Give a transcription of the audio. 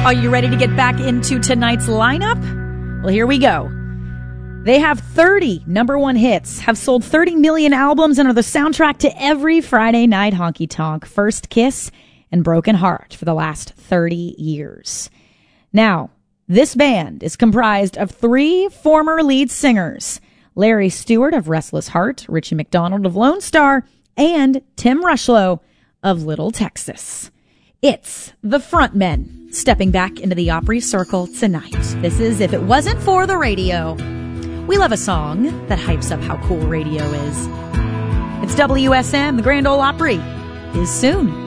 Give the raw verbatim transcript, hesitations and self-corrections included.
Are you ready to get back into tonight's lineup? Well, here we go. They have thirty number one hits, have sold thirty million albums, and are the soundtrack to every Friday night honky tonk, First Kiss, and Broken Heart for the last thirty years. Now, this band is comprised of three former lead singers, Larry Stewart of Restless Heart, Richie McDonald of Lone Star, and Tim Rushlow of Little Texas. It's the Frontmen stepping back into the Opry Circle tonight. This is If It Wasn't For the Radio. We love a song that hypes up how cool radio is. It's W S M, the Grand Ole Opry, is soon.